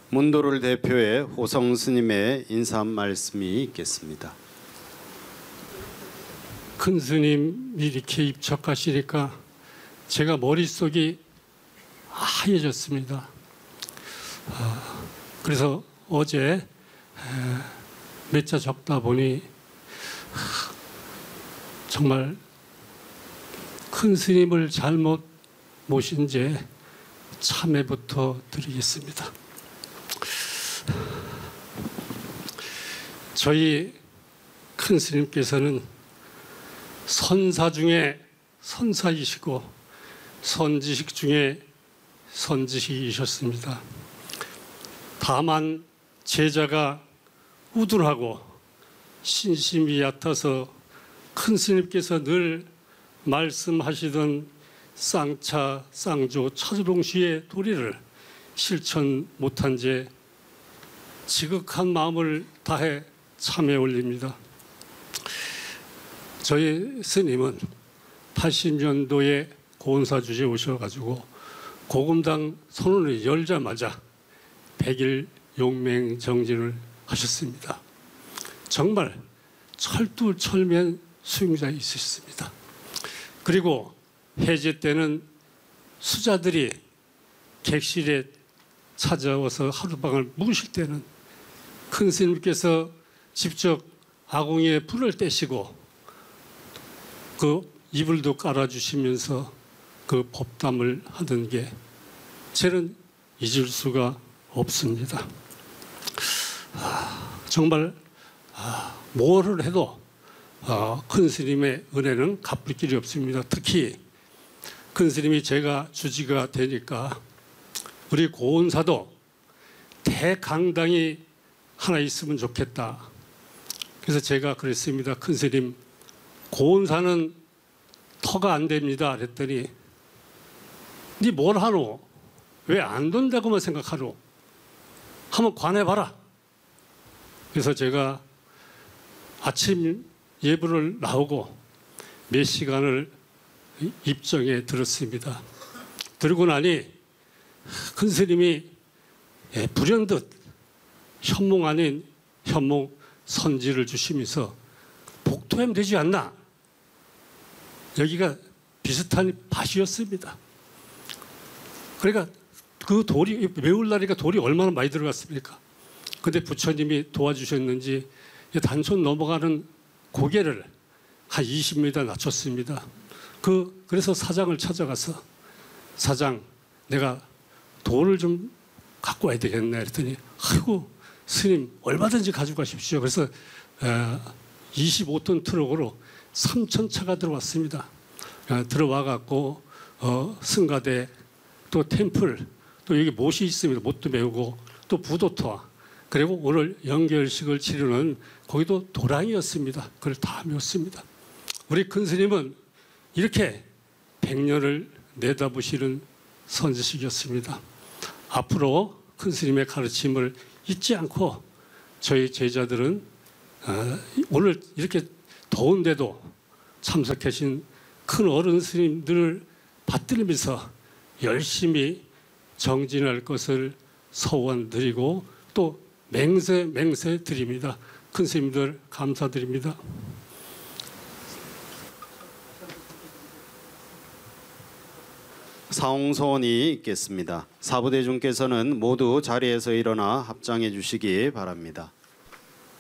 문도를 대표해 호성 스님의 인사 말씀이 있겠습니다. 큰 스님이 이렇게 입척하시니까 제가 머릿속이 하얘졌습니다. 그래서 어제 몇 자 적다 보니 정말 큰 스님을 잘못 모신 죄 참회부터 드리겠습니다. 저희 큰 스님께서는 선사 중에 선사이시고 선지식 중에 선지식이셨습니다. 다만 제자가 우둔하고 신심이 얕아서 큰 스님께서 늘 말씀하시던 쌍차, 쌍조, 차주동시의 도리를 실천 못한 채 지극한 마음을 다해 참회 올립니다. 저희 스님은 80년도에 고은사 주제에 오셔가지고 고금당 선언을 열자마자 100일 용맹 정진을 하셨습니다. 정말 철두철미한 수용자이셨습니다. 그리고 해제 때는 수자들이 객실에 찾아와서 하룻밤을 묵으실 때는 큰 스님께서 직접 아궁이에 불을 떼시고 그 이불도 깔아주시면서 그 법담을 하던 게 저는 잊을 수가 없습니다. 정말 뭐를 해도 큰 스님의 은혜는 갚을 길이 없습니다. 특히 큰 스님이 제가 주지가 되니까 우리 고은사도 대강당이 하나 있으면 좋겠다. 그래서 제가 그랬습니다. 큰 스님, 고은사는 터가 안 됩니다. 그랬더니 니 뭘 하노? 왜 안 된다고만 생각하노? 한번 관해봐라. 그래서 제가 아침 예불을 나오고 몇 시간을 입정에 들었습니다. 들고 나니 큰 스님이 불현듯 현몽 아닌 현몽 선지를 주시면서 복도하면 되지 않나? 여기가 비슷한 밭이었습니다. 그러니까 그 돌이 매울날이니까 돌이 얼마나 많이 들어갔습니까? 근데 부처님이 도와주셨는지 단손 넘어가는 고개를 한 20m 낮췄습니다. 그래서 사장을 찾아가서 사장, 내가 돌을 좀 갖고 와야 되겠네. 그랬더니 아이고 스님 얼마든지 가져가십시오. 그래서 25톤 트럭으로 3,000차가 들어왔습니다. 들어와 갖고 승가대 또 템플 또 여기 못이 있습니다. 못도 메우고 또 부도토 그리고 오늘 영결식을 치르는 거기도 도랑이었습니다. 그걸 다 메웠습니다. 우리 큰 스님은 이렇게 100년을 내다보시는 선지식이었습니다. 앞으로 큰 스님의 가르침을 잊지 않고 저희 제자들은 오늘 이렇게 더운데도 참석하신 큰 어른 스님들을 받들면서 열심히 정진할 것을 소원드리고 또 맹세 드립니다. 큰 스님들 감사드립니다. 사홍소원이 있겠습니다. 사부대중께서는 모두 자리에서 일어나 합장해 주시기 바랍니다.